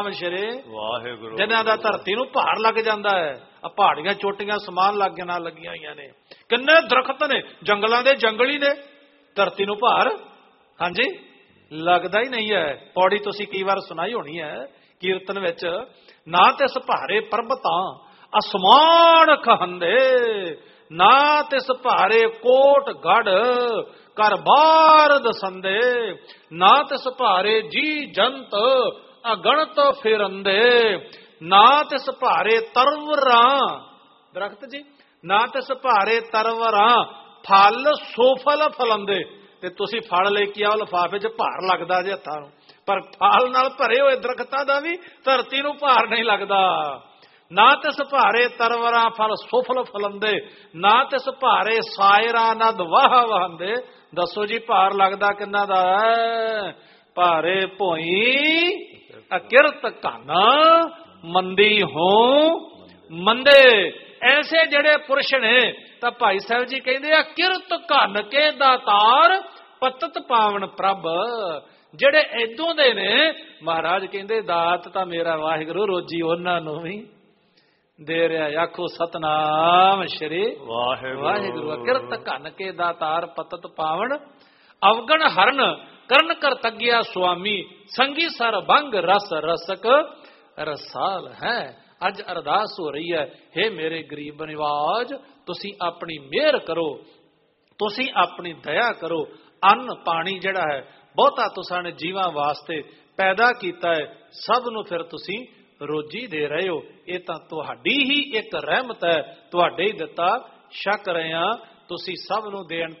ਸ਼੍ਰੀ ਵਾਹਿਗੁਰੂ। ਜਿਨ੍ਹਾਂ ਦਾ ਧਰਤੀ ਨੂੰ ਭਾਰ ਲੱਗ ਜਾਂਦਾ ਹੈ। ਆ ਪਹਾੜੀਆਂ ਚੋਟੀਆਂ ਸਮਾਨ ਲੱਗ ਨਾਲ ਲੱਗੀਆਂ ਹੋਈਆਂ ਨੇ। ਕਿੰਨੇ ਦਰਖਤ ਨੇ, ਜੰਗਲਾਂ ਦੇ ਜੰਗਲੀ ਨੇ, ਧਰਤੀ ਨੂੰ ਭਾਰ ਹਾਂਜੀ ਲੱਗਦਾ ਹੀ ਨਹੀਂ ਹੈ। ਪੌੜੀ ਤੁਸੀਂ ਕਈ ਵਾਰ ਸੁਣਾਈ ਹੋਣੀ ਹੈ ਕੀਰਤਨ ਵਿੱਚ, ਨਾ ਤਿਸ ਭਾਰੇ ਪਰਬਤਾਂ ਅਸਮਾਨ ਕਹੰਦੇ, ਨਾ ਤਿਸ ਭਾਰੇ ਕੋਟ ਗੜ ਕਰ ਬਾਰ ਦਸੰਦੇ, ਨਾ ਤਿਸ ਭਾਰੇ ਜੀ ਜੰਤ ਅਗਣਤ ਫਿਰੰਦੇ, ਨਾ ਤਿਸ ਭਾਰੇ ਤਰਵਰਾਂ ਦਰਖਤ ਜੀ, ਨਾ ਤਿਸ ਭਾਰੇ ਤਰਵਰਾਂ ਫਲ ਸੋਫਲ ਫਲੰਦੇ। ਤੇ ਤੁਸੀਂ ਫਲ ਲੈ ਕੇ ਆਓ ਲਿਫਾਫੇ 'ਚ, ਭਾਰ ਲੱਗਦਾ ਜੇ ਹੱਥਾਂ ਨੂੰ, ਪਰ ਫਲ ਨਾਲ ਭਰੇ ਹੋਏ ਦਰਖਤਾਂ ਦਾ ਵੀ ਧਰਤੀ ਨੂੰ ਭਾਰ ਨਹੀਂ ਲੱਗਦਾ। ਨਾ ਤਿਸ ਭਾਰੇ ਤਰਵਰਾਂ ਫਲ ਸੋਫਲ ਫਲੰਦੇ, ਨਾ ਤਿਸ ਭਾਰੇ ਸਾਇਰਾਂ ਨਦ ਵਾਹ ਵਹੰਦੇ। ਦੱਸੋ ਜੀ ਭਾਰ ਲੱਗਦਾ ਕਿੰਨਾ ਦਾ ਹੈ? ਭਾਰੇ ਭੋਈ ਅਕਿਰਤ ਕਾਨਾ ਮੰਦੀ ਹੋ ਮੰਦੇ। ਐਸੇ ਜਿਹੜੇ ਪੁਰਸ਼ ਨੇ ਤਾਂ ਭਾਈ ਸਾਹਿਬ ਜੀ ਕਹਿੰਦੇ ਆ ਕਿਰਤ ਘਨ ਕੇ ਦਾਤਾਰ ਪਤਤ ਪਾਵਨ ਪ੍ਰਭ। ਜਿਹੜੇ ਏਦੋਂ ਦੇ ਨੇ ਮਹਾਰਾਜ ਕਹਿੰਦੇ ਦਾਤ ਤਾਂ ਮੇਰਾ ਵਾਹਿਗੁਰੂ ਰੋਜੀ ਉਹਨਾਂ ਨੂੰ ਵੀ ਦੇ ਰਿਹਾ। ਆਖੋ ਸਤਨਾਮ ਸ਼੍ਰੀ ਵਾਹਿਗੁਰੂ। ਕਿਰਤ ਘਨ ਕੇ ਦਾਤਾਰ ਪਤਤ ਪਾਵਨ ਅਵਗਣ ਹਰਨ ਕਰਨ ਕਰਤਗਿਆ ਸੁਆਮੀ ਸੰਗੀ ਸਰ ਭੰਗ ਰਸ ਰਸਕ ਰਸਾਲ ਹੈ। ਅੱਜ ਅਰਦਾਸ ਹੋ ਰਹੀ ਹੈ, ਹੇ ਮੇਰੇ ਗਰੀਬ ਨਿਵਾਜ, ਤੁਸੀਂ ਆਪਣੀ ਮਿਹਰ ਕਰੋ, ਤੁਸੀਂ ਆਪਣੀ ਦਇਆ ਕਰੋ। ਅੰਨ ਪਾਣੀ ਜਿਹੜਾ ਹੈ ਬਹੁਤਾ ਤੁਸਾਂ ਨੇ ਜੀਵਾਂ ਵਾਸਤੇ ਪੈਦਾ ਕੀਤਾ ਹੈ, ਸਭ ਨੂੰ ਫਿਰ ਤੁਸੀਂ ਰੋਜੀ ਦੇ ਰਹੇ ਹੋ। ਇਹ ਤਾਂ ਤੁਹਾਡੀ ਹੀ ਇੱਕ ਰਹਿਮਤ ਹੈ, ਤੁਹਾਡੇ ਹੀ ਦਿੱਤਾ। ਸ਼ੱਕ ਰਹੇ ਹਾਂ ਤੁਸੀਂ ਸਭ ਨੂੰ ਦੇਣ